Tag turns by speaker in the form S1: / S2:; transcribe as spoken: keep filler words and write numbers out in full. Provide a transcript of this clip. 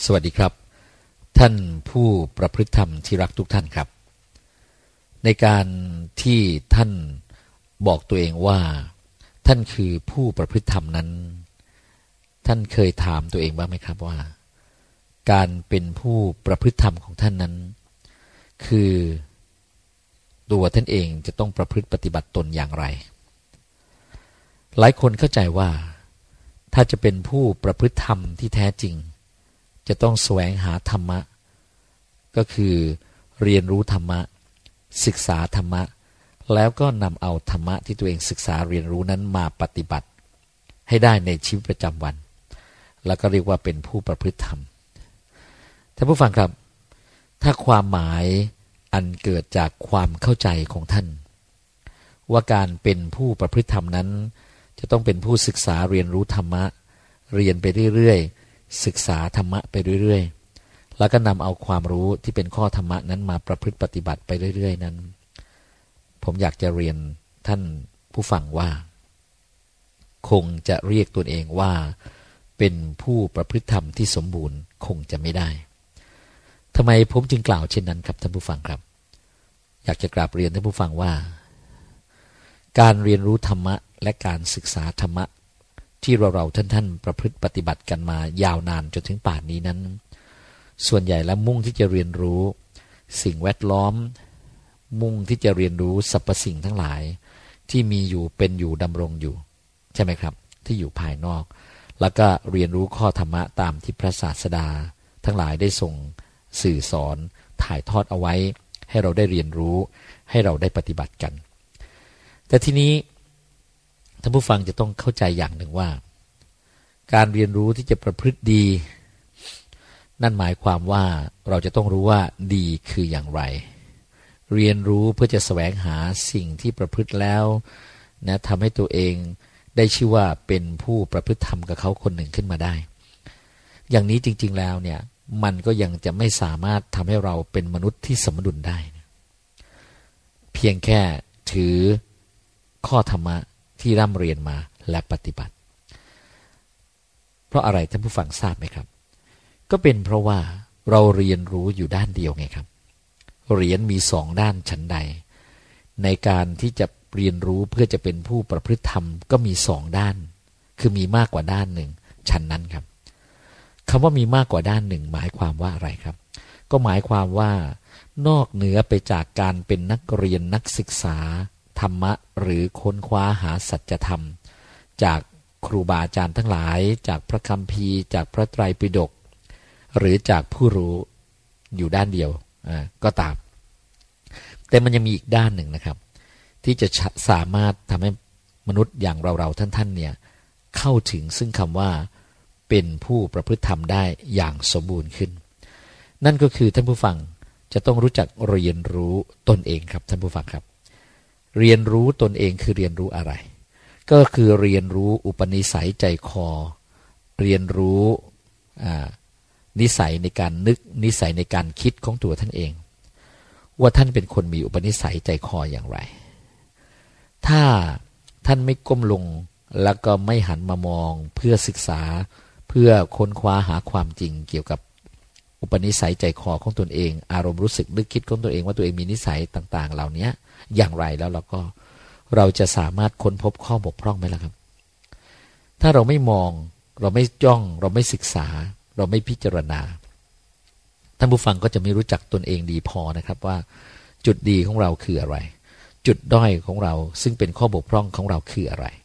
S1: สวัสดีครับท่านผู้ประพฤติธรรมที่รักทุกท่านครับในการที่ท่านบอกตัวเองว่าท่านคือผู้ประพฤติธรรมนั้นท่านเคยถามตัวเองบ้างไหมครับว่าการเป็นผู้ประพฤติธรรมของท่านนั้นคือตัวท่านเองจะต้องประพฤติปฏิบัติตนอย่างไรหลายคนเข้าใจว่าถ้าจะเป็นผู้ประพฤติธรรมที่แท้จริงจะต้องแสวงหาธรรมะก็คือเรียนรู้ธรรมะศึกษาธรรมะแล้วก็นำเอาธรรมะที่ตัวเองศึกษาเรียนรู้นั้นมาปฏิบัติให้ได้ในชีวิตประจำวันแล้วก็เรียกว่าเป็นผู้ประพฤติธรรมท่านผู้ฟังครับถ้าความหมายอันเกิดจากความเข้าใจของท่านว่าการเป็นผู้ประพฤติธรรมนั้นจะต้องเป็นผู้ศึกษาเรียนรู้ธรรมะเรียนไปเรื่อยๆศึกษาธรรมะไปเรื่อยๆแล้วก็นำเอาความรู้ที่เป็นข้อธรรมะนั้นมาประพฤติปฏิบัติไปเรื่อยๆนั้นผมอยากจะเรียนท่านผู้ฟังว่าคงจะเรียกตัวเองว่าเป็นผู้ประพฤติธรรมที่สมบูรณ์คงจะไม่ได้ทำไมผมจึงกล่าวเช่นนั้นครับท่านผู้ฟังครับอยากจะกราบเรียนท่านผู้ฟังว่าการเรียนรู้ธรรมะและการศึกษาธรรมะที่เราเราท่านท่านประพฤติปฏิบัติกันมายาวนานจนถึงป่านนี้นั้นส่วนใหญ่แล้วมุ่งที่จะเรียนรู้สิ่งแวดล้อมมุ่งที่จะเรียนรู้สรรพสิ่งทั้งหลายที่มีอยู่เป็นอยู่ดำรงอยู่ใช่ไหมครับที่อยู่ภายนอกแล้วก็เรียนรู้ข้อธรรมะตามที่พระศาสดาทั้งหลายได้ทรงสื่อสอนถ่ายทอดเอาไว้ให้เราได้เรียนรู้ให้เราได้ปฏิบัติกันแต่ทีนี้ท่านผู้ฟังจะต้องเข้าใจอย่างหนึ่งว่าการเรียนรู้ที่จะประพฤติดีนั่นหมายความว่าเราจะต้องรู้ว่าดีคืออย่างไรเรียนรู้เพื่อจะแสวงหาสิ่งที่ประพฤติแล้วนะทำให้ตัวเองได้ชื่อว่าเป็นผู้ประพฤติธรรมกับเขาคนหนึ่งขึ้นมาได้อย่างนี้จริงๆแล้วเนี่ยมันก็ยังจะไม่สามารถทำให้เราเป็นมนุษย์ที่สมดุลได้นะเพียงแค่ถือข้อธรรมะที่ร่ำเรียนมาและปฏิบัติเพราะอะไรท่านผู้ฟังทราบไหมครับก็เป็นเพราะว่าเราเรียนรู้อยู่ด้านเดียวไงครับเหรียญมีสองด้านฉันใดในการที่จะเรียนรู้เพื่อจะเป็นผู้ประพฤติธรรมก็มีสองด้านคือมีมากกว่าด้านหนึ่งฉันนั้นครับคำว่ามีมากกว่าด้านหนึ่งหมายความว่าอะไรครับก็หมายความว่านอกเหนือไปจากการเป็นนักเรียนนักศึกษาธรรมะหรือค้นคว้าหาสัจธรรมจากครูบาอาจารย์ทั้งหลายจากพระคัมภีร์จากพระไตรปิฎกหรือจากผู้รู้อยู่ด้านเดียวก็ตามแต่มันยังมีอีกด้านหนึ่งนะครับที่จะสามารถทำให้มนุษย์อย่างเราๆท่านๆเนี่ยเข้าถึงซึ่งคำว่าเป็นผู้ประพฤติธรรมได้อย่างสมบูรณ์ขึ้นนั่นก็คือท่านผู้ฟังจะต้องรู้จักเรียนรู้ตนเองครับท่านผู้ฟังครับเรียนรู้ตนเองคือเรียนรู้อะไรก็คือเรียนรู้อุปนิสัยใจคอเรียนรู้นิสัยในการนึกนิสัยในการคิดของตัวท่านเองว่าท่านเป็นคนมีอุปนิสัยใจคออย่างไรถ้าท่านไม่ก้มลงแล้วก็ไม่หันมามองเพื่อศึกษาเพื่อค้นคว้าหาความจริงเกี่ยวกับอุปนิสัยใจคอของตนเองอารมณ์รู้สึกนึกคิดของตัวเองว่าตัวเองมีนิสัยต่างๆเหล่านี้อย่างไรแล้วเราก็เราจะสามารถค้นพบข้อบกพร่องไหมล่ะครับถ้าเราไม่มองเราไม่จ้องเราไม่ศึกษาเราไม่พิจารณาท่านผู้ฟังก็จะไม่รู้จักตนเองดีพอนะครับว่าจุดดีของเราคืออะไรจุดด้อยของเราซึ่งเป็นข้อบกพร่องของเราคืออะไร